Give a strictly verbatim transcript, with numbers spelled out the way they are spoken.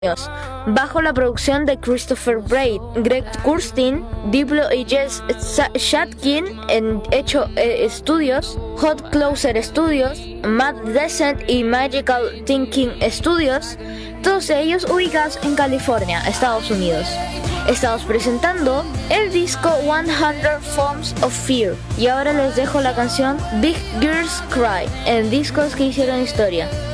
bajo la producción de Christopher Braid, Greg Kurstin, Diplo y Jess Shatkin en Echo eh, Studios, Hot Closer Studios, Mad Descent y Magical Thinking Studios, todos ellos ubicados en California, Estados Unidos. Estamos presentando el disco cien Forms of Fear y ahora les dejo la canción Big Girls Cry en discos que hicieron historia.